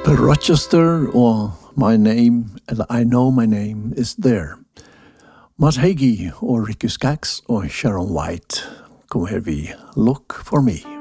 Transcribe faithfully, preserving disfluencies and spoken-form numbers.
Rochester og My Name, eller I Know My Name is There. Matt Hagee og Ricky Skaggs og Sharon White kom her vi Look for Me.